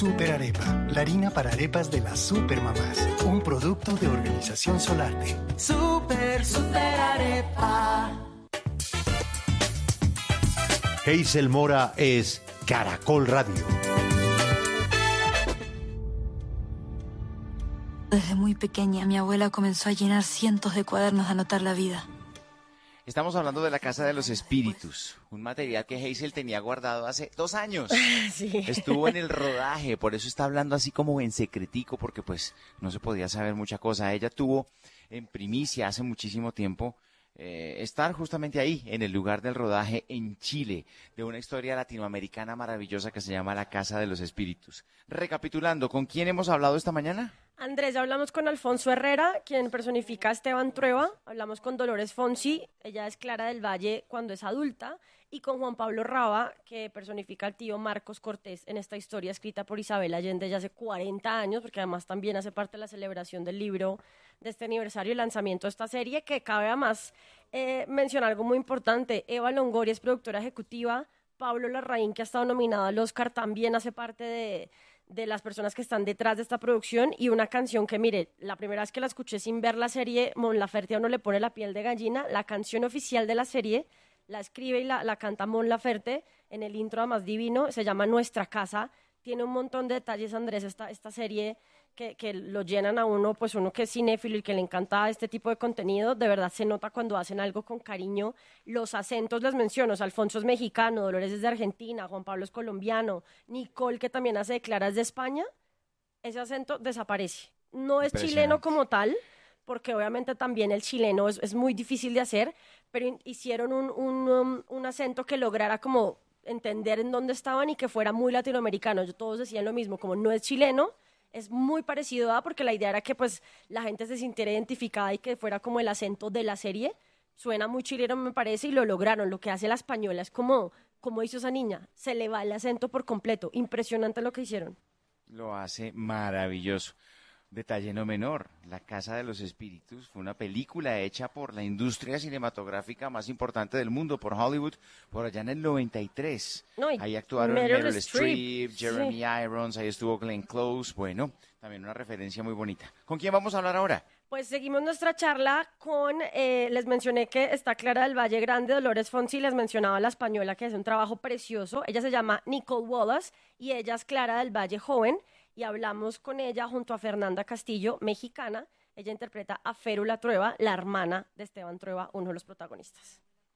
Super Arepa, la harina para arepas de las supermamás. Un producto de Organización Solarte. Super Arepa. Hazel Mora es Caracol Radio. Desde muy pequeña, mi abuela comenzó a llenar cientos de cuadernos de anotar la vida. Estamos hablando de la Casa de los Espíritus, un material que Hazel tenía guardado hace 2 años. Sí. Estuvo en el rodaje, por eso está hablando así como en secretico, porque pues no se podía saber mucha cosa. Ella tuvo en primicia hace muchísimo tiempo estar justamente ahí, en el lugar del rodaje en Chile, de una historia latinoamericana maravillosa que se llama La Casa de los Espíritus. Recapitulando, ¿con quién hemos hablado esta mañana? Andrés, ya hablamos con Alfonso Herrera, quien personifica a Esteban Trueba. Hablamos con Dolores Fonsi, ella es Clara del Valle cuando es adulta. Y con Juan Pablo Raba, que personifica al tío Marcos Cortés en esta historia escrita por Isabel Allende ya hace 40 años, porque además también hace parte de la celebración del libro de este aniversario y lanzamiento de esta serie, que cabe además mencionar algo muy importante. Eva Longoria es productora ejecutiva, Pablo Larraín, que ha estado nominado al Oscar, también hace parte de las personas que están detrás de esta producción, y una canción que, mire, la primera vez que la escuché sin ver la serie, Mon Laferte a uno le pone la piel de gallina. La canción oficial de la serie la escribe y la canta Mon Laferte en el intro más divino, se llama Nuestra Casa. Tiene un montón de detalles, Andrés, esta serie que lo llenan a uno, pues uno que es cinéfilo y que le encanta este tipo de contenido. De verdad se nota cuando hacen algo con cariño. Los acentos les menciono, Alfonso es mexicano, Dolores es de Argentina, Juan Pablo es colombiano, Nicole, que también hace de Clara, es de España. Ese acento desaparece. No es chileno como tal, porque obviamente también el chileno es muy difícil de hacer, pero hicieron un acento que lograra como entender en dónde estaban y que fuera muy latinoamericano. Todos decían lo mismo, como no es chileno, es muy parecido a, porque la idea era que pues la gente se sintiera identificada y que fuera como el acento de la serie. Suena muy chileno, me parece, y lo lograron. Lo que hace la española es como hizo esa niña, se le va el acento por completo. Impresionante lo que hicieron. Lo hace maravilloso. Detalle no menor, La Casa de los Espíritus fue una película hecha por la industria cinematográfica más importante del mundo, por Hollywood, por allá en el 93. Ahí actuaron Meryl Streep, Jeremy Irons, ahí estuvo Glenn Close. Bueno, también una referencia muy bonita. ¿Con quién vamos a hablar ahora? Pues seguimos nuestra charla con, les mencioné que está Clara del Valle Grande, Dolores Fonsi, les mencionaba la española, que hace un trabajo precioso. Ella se llama Nicole Wallace y ella es Clara del Valle joven, y hablamos con ella junto a Fernanda Castillo, mexicana. Ella interpreta a Férula Trueba, la hermana de Esteban Trueba, uno de los protagonistas.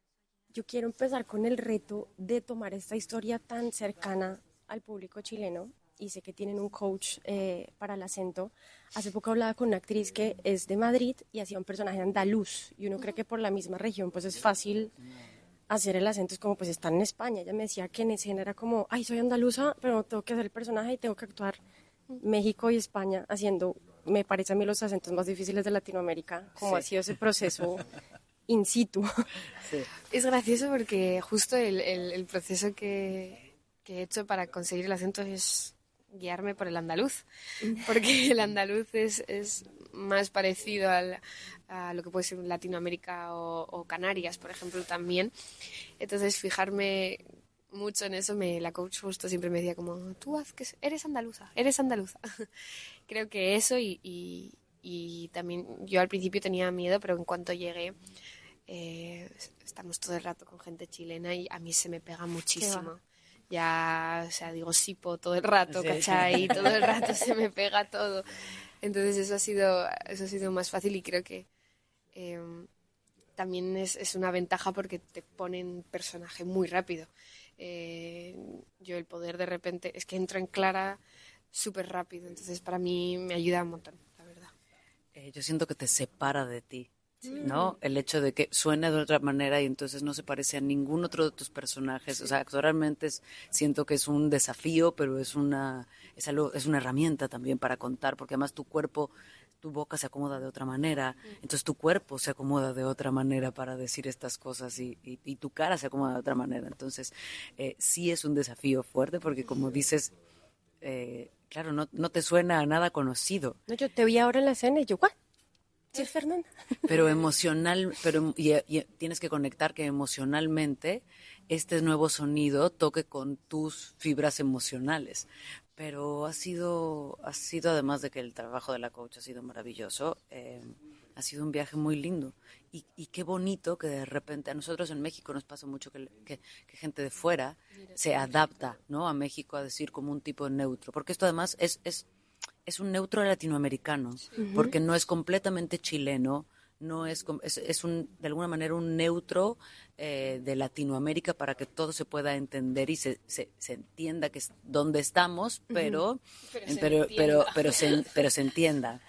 Yo quiero empezar con el reto de tomar esta historia tan cercana al público chileno, y sé que tienen un coach para el acento. Hace poco hablaba con una actriz que es de Madrid y hacía un personaje andaluz, y uno cree que por la misma región pues es fácil hacer el acento, es como pues están en España. Ella me decía que en escena era como, ay, soy andaluza, pero tengo que hacer el personaje y tengo que actuar México y España haciendo, me parece a mí, los acentos más difíciles de Latinoamérica, como ha sido ese proceso in situ. Sí. Es gracioso porque justo el proceso que he hecho para conseguir el acento es guiarme por el andaluz, porque el andaluz es más parecido a lo que puede ser Latinoamérica o Canarias, por ejemplo, también. Entonces, fijarme mucho en eso, la coach justo siempre me decía como, tú haz que eres andaluza. Creo que eso y también yo al principio tenía miedo, pero en cuanto llegué, estamos todo el rato con gente chilena y a mí se me pega muchísimo. Ya, o sea, digo sipo todo el rato, sí. ¿Cachai? Todo el rato se me pega todo. Entonces eso ha sido más fácil, y creo que también es una ventaja porque te ponen personaje muy rápido. Yo el poder de repente, es que entro en Clara súper rápido, entonces para mí me ayuda un montón, la verdad. Yo siento que te separa de ti. ¿No? El hecho de que suene de otra manera y entonces no se parece a ningún otro de tus personajes. Sí. O sea, actualmente siento que es un desafío, pero es una herramienta también para contar, porque además tu boca se acomoda de otra manera, entonces tu cuerpo se acomoda de otra manera para decir estas cosas y tu cara se acomoda de otra manera. Entonces, sí es un desafío fuerte porque, como dices, claro, no te suena a nada conocido. No, yo te vi ahora en la escena y yo, ¿what? Sí, Fernanda. Pero y tienes que conectar que emocionalmente este nuevo sonido toque con tus fibras emocionales. pero ha sido además de que el trabajo de la coach ha sido maravilloso, ha sido un viaje muy lindo y qué bonito que de repente a nosotros en México nos pasa mucho que gente de fuera se adapta, ¿no?, a México a decir como un tipo neutro, porque esto además es un neutro latinoamericano, porque no es completamente chileno, no es de alguna manera un neutro de Latinoamérica para que todo se pueda entender y se entienda que es donde estamos, pero se entienda.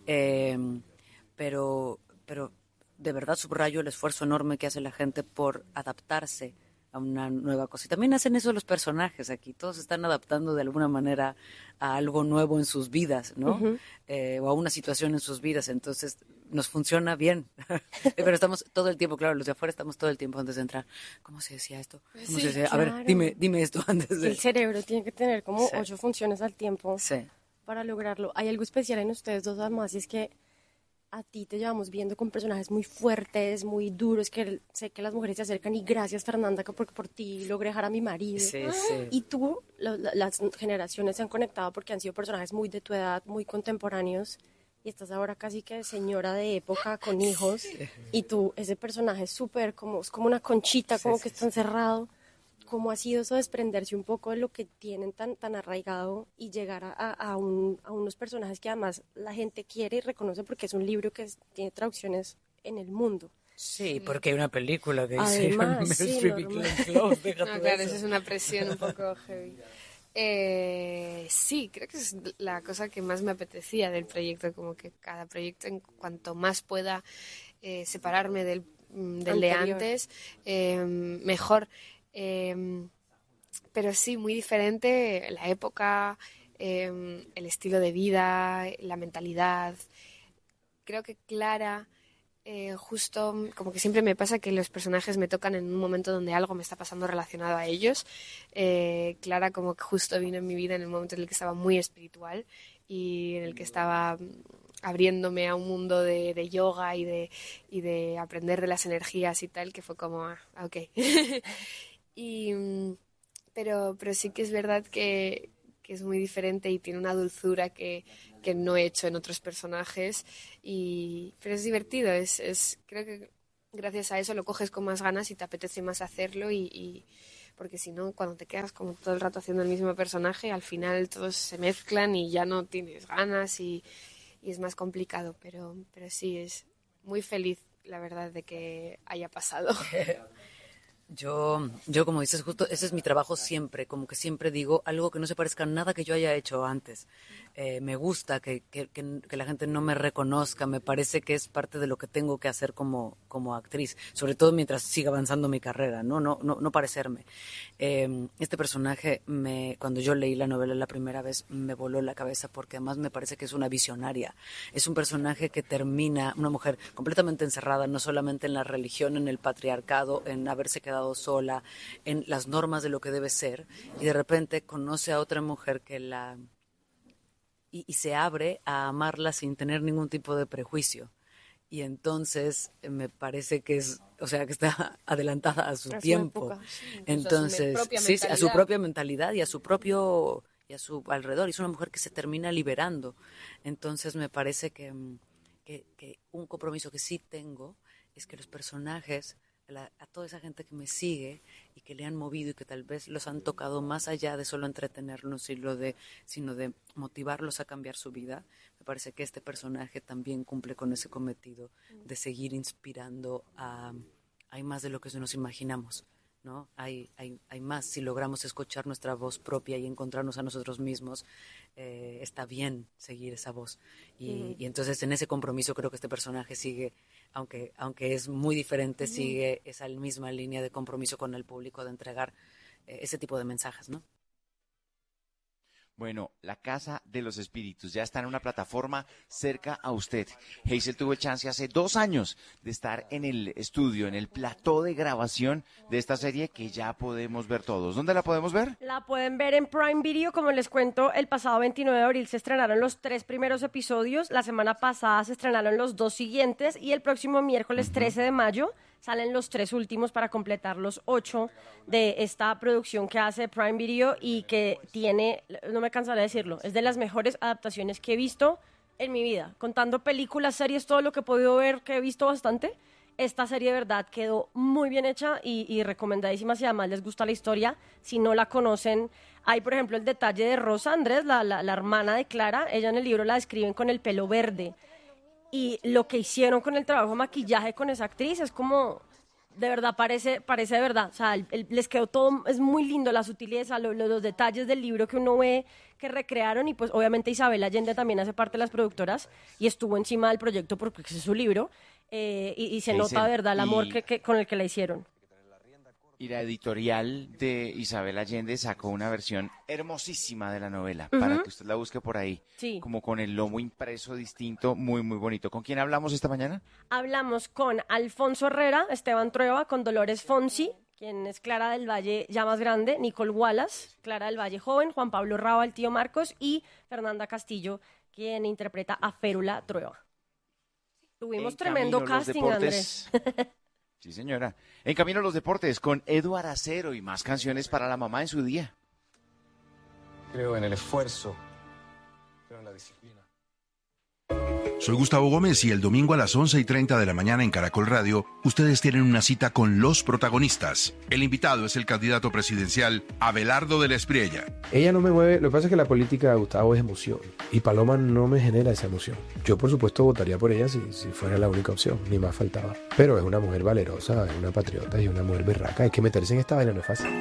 Pero de verdad subrayo el esfuerzo enorme que hace la gente por adaptarse a una nueva cosa. Y también hacen eso los personajes aquí. Todos están adaptando de alguna manera a algo nuevo en sus vidas, ¿no? O a una situación en sus vidas. Entonces, nos funciona bien. Pero estamos todo el tiempo, claro, los de afuera estamos todo el tiempo antes de entrar. ¿Cómo se decía esto? ¿Cómo se decía? Claro. A ver, dime esto antes de... El cerebro tiene que tener como 8 funciones al tiempo para lograrlo. Hay algo especial en ustedes dos además, y es que a ti te llevamos viendo con personajes muy fuertes, muy duros, que sé que las mujeres se acercan y gracias, Fernanda, porque por ti logré dejar a mi marido. Sí. Y tú, las generaciones se han conectado porque han sido personajes muy de tu edad, muy contemporáneos, y estás ahora casi que señora de época con hijos, y tú, ese personaje es súper, es como una conchita, como que está encerrado. ¿Cómo ha sido eso desprenderse un poco de lo que tienen tan arraigado y llegar a unos personajes que además la gente quiere y reconoce porque es un libro que tiene traducciones en el mundo? Sí, porque hay una película que además, dice sí, claro, eso es una presión un poco heavy. Sí, creo que es la cosa que más me apetecía del proyecto, como que cada proyecto, en cuanto más pueda separarme del de antes, mejor. Pero sí, muy diferente la época, el estilo de vida, la mentalidad. Creo que Clara, justo como que siempre me pasa que los personajes me tocan en un momento donde algo me está pasando relacionado a ellos. Clara como que justo vino en mi vida en el momento en el que estaba muy espiritual y en el que estaba abriéndome a un mundo de yoga y de aprender de las energías y tal, que fue como, ok. Pero sí que es verdad que es muy diferente y tiene una dulzura que no he hecho en otros personajes, pero es divertido, creo que gracias a eso lo coges con más ganas y te apetece más hacerlo y porque si no, cuando te quedas como todo el rato haciendo el mismo personaje, al final todos se mezclan y ya no tienes ganas y es más complicado, pero sí, es muy feliz, la verdad, de que haya pasado. Yo, como dices, justo ese es mi trabajo siempre, como que siempre digo algo que no se parezca a nada que yo haya hecho antes. Me gusta que la gente no me reconozca, me parece que es parte de lo que tengo que hacer como actriz, sobre todo mientras siga avanzando mi carrera, no parecerme. Este personaje, cuando yo leí la novela la primera vez, me voló la cabeza porque además me parece que es una visionaria. Es un personaje que termina, una mujer completamente encerrada, no solamente en la religión, en el patriarcado, en haberse quedado sola, en las normas de lo que debe ser, y de repente conoce a otra mujer que y se abre a amarla sin tener ningún tipo de prejuicio. Y entonces me parece que que está adelantada a su tiempo. Entonces, a su propia mentalidad y a su alrededor. Y es una mujer que se termina liberando. Entonces me parece que un compromiso que sí tengo es que los personajes, a toda esa gente que me sigue y que le han movido y que tal vez los han tocado más allá de solo entretenerlos, sino de motivarlos a cambiar su vida, me parece que este personaje también cumple con ese cometido de seguir inspirando hay más de lo que nos imaginamos, ¿no? Hay más. Si logramos escuchar nuestra voz propia y encontrarnos a nosotros mismos, está bien seguir esa voz. Y entonces en ese compromiso creo que este personaje sigue, aunque es muy diferente, sigue esa misma línea de compromiso con el público de entregar ese tipo de mensajes, ¿no? Bueno, La Casa de los Espíritus ya está en una plataforma cerca a usted. Hazel tuvo el chance hace 2 años de estar en el estudio, en el plató de grabación de esta serie que ya podemos ver todos. ¿Dónde la podemos ver? La pueden ver en Prime Video, como les cuento, el pasado 29 de abril se estrenaron los 3 primeros episodios, la semana pasada se estrenaron los 2 siguientes y el próximo miércoles 13 de mayo salen los 3 últimos para completar los 8 de esta producción que hace Prime Video y que tiene, no me cansaré de decirlo, es de las mejores adaptaciones que he visto en mi vida. Contando películas, series, todo lo que he podido ver, que he visto bastante, esta serie de verdad quedó muy bien hecha y recomendadísima si además les gusta la historia. Si no la conocen, hay por ejemplo el detalle de Rosa Andrés, la hermana de Clara. Ella en el libro la describen con el pelo verde. Y lo que hicieron con el trabajo de maquillaje con esa actriz es como, de verdad, parece de verdad. O sea, les quedó todo, es muy lindo, la sutileza, los detalles del libro que uno ve que recrearon. Y pues obviamente Isabel Allende también hace parte de las productoras y estuvo encima del proyecto porque ese es su libro. Y se nota, de verdad, el amor con el que la hicieron. Y la editorial de Isabel Allende sacó una versión hermosísima de la novela, para que usted la busque por ahí, sí, como con el lomo impreso distinto, muy, muy bonito. ¿Con quién hablamos esta mañana? Hablamos con Alfonso Herrera, Esteban Trueba, con Dolores Fonsi, quien es Clara del Valle ya más grande, Nicole Wallace, Clara del Valle joven, Juan Pablo Raba, el tío Marcos, y Fernanda Castillo, quien interpreta a Férula Trueba. Tuvimos tremendo casting, Andrés. Sí, señora. En camino los deportes con Eduard Acero y más canciones para la mamá en su día. Creo en el esfuerzo, creo en la disciplina. Soy Gustavo Gómez y el domingo a las 11:30 de la mañana en Caracol Radio, ustedes tienen una cita con los protagonistas. El invitado es el candidato presidencial Abelardo de la Espriella. Ella no me mueve, lo que pasa es que la política de Gustavo es emoción y Paloma no me genera esa emoción. Yo por supuesto votaría por ella si fuera la única opción, ni más faltaba. Pero es una mujer valerosa, es una patriota y una mujer berraca. Es que meterse en esta vaina no es fácil.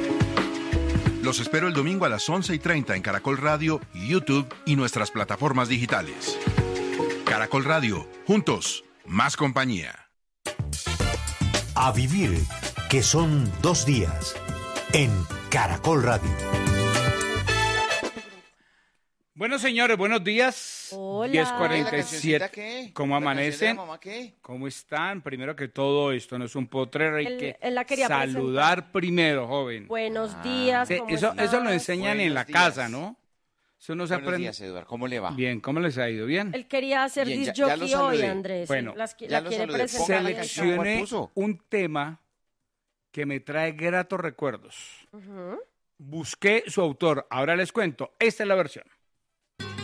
Los espero el domingo a las 11:30 en Caracol Radio, YouTube y nuestras plataformas digitales. Caracol Radio, juntos, más compañía. A vivir, que son 2 días, en Caracol Radio. Bueno, señores, buenos días. Hola. 10:47. ¿Cómo amanecen? ¿Mamá qué? ¿Cómo están? Primero que todo, esto no es un potrero, hay que él la quería saludar presentar. Primero, joven. Buenos días. ¿Cómo Eso estás? lo enseñan en la Buenos días. casa, ¿no? Eso no se Buenos aprende. días, Eduard. ¿Cómo le va? Bien, ¿cómo les ha ido? ¿Bien? Él quería hacer Bien, disc ya lo jockey hoy, saludé. Andrés. Bueno, la ya lo quiere saludé. presentar. Póngale canción. ¿Cuál Seleccioné puso? un tema que me trae gratos recuerdos. Ujú. Busqué su autor. Ahora les cuento. Esta es la versión.